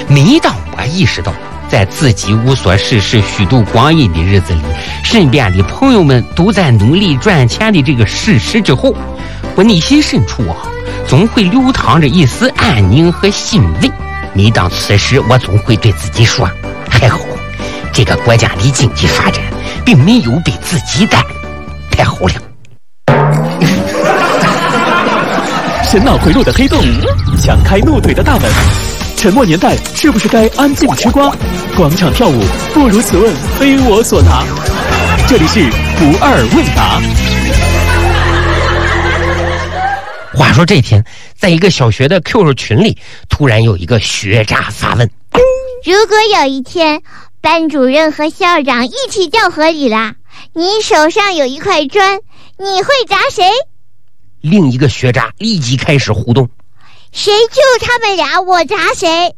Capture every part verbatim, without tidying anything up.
每当我意识到在自己无所事事虚度光阴的日子里，身边的朋友们都在努力赚钱的这个事实之后，我内心深处啊，总会流淌着一丝安宁和欣慰。每当此时，我总会对自己说，还好这个国家的经济发展并没有被自己干，太好了。 神脑回路的黑洞，强开怒怼的大门，沉默年代是不是该安静吃瓜？广场跳舞不如此问非我所答。这里是不二问答。 话说这天，在一个小学的 Q Q 群里，突然有一个学渣发问： 如果有一天班主任和校长一起掉河里了，你手上有一块砖，你会砸谁？ 另一个学渣立即开始互动： 谁救他们俩，我砸谁。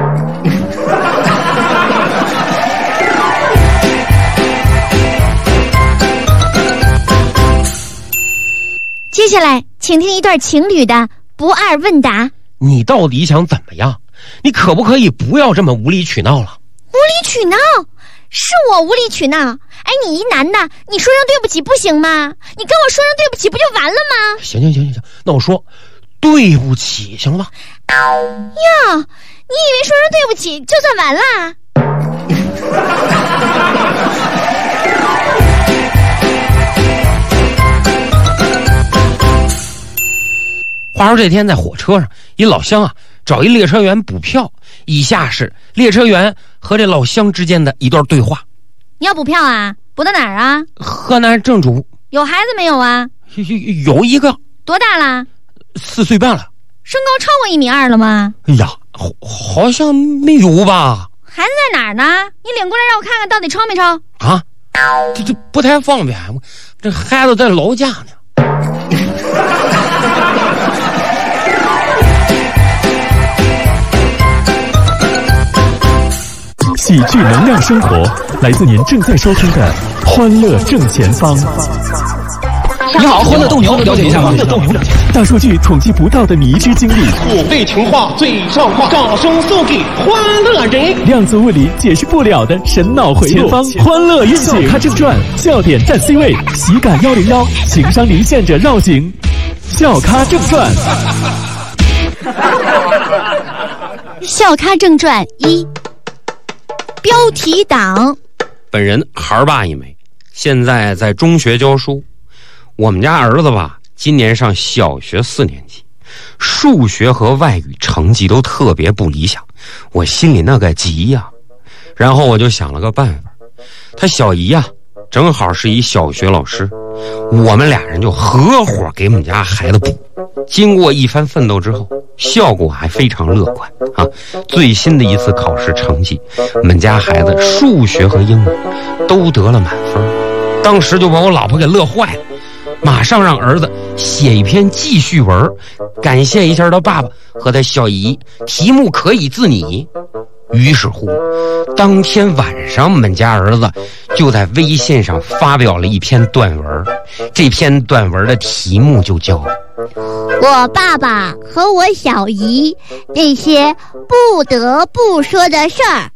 接下来请听一段情侣的不二问答。 你到底想怎么样？你可不可以不要这么无理取闹了？ 无理取闹？是我无理取闹？哎，你一男的，你说声对不起不行吗？你跟我说声对不起不就完了吗？ 行行行行行，那我说对不起行了。 呀，你以为说声对不起就算完了？ 话说这天在火车上，一老乡啊找一列车员补票，以下是列车员和这老乡之间的一段对话。 你要补票啊？补到哪儿啊？ 河南郑州。 有孩子没有啊？ 有有一个。 多大了？四岁半了。 身高超过一米二了吗？ 哎呀，好好像没有吧。 孩子在哪儿呢？你领过来让我看看到底超没超啊？这这不太方便，这孩子在老家呢。 喜剧能量生活，来自您正在收听的欢乐正前方。 你好，欢乐斗牛，了解一下吗？ 大数据统计不到的迷之经历， 我被情话最上话，掌声送给欢乐人。 量子物理解释不了的神脑回路，前方欢乐运行。笑咖正传，笑点占 C 位，喜感一零一，情商离线者绕行。笑咖正传， 笑咖正传一。标题党。 本人孩儿爸一枚，现在在中学教书。我们家儿子吧，今年上小学四年级，数学和外语成绩都特别不理想，我心里那个急呀。然后我就想了个办法，他小姨呀正好是一小学老师，我们俩人就合伙给我们家孩子补。经过一番奋斗之后，效果还非常乐观啊！最新的一次考试成绩，我们家孩子数学和英语都得了满分，当时就把我老婆给乐坏了，马上让儿子写一篇记叙文，感谢一下他爸爸和他小姨，题目可以自拟。于是乎，当天晚上我们家儿子就在微信上发表了一篇短文，这篇短文的题目就叫我爸爸和我小姨那些不得不说的事儿。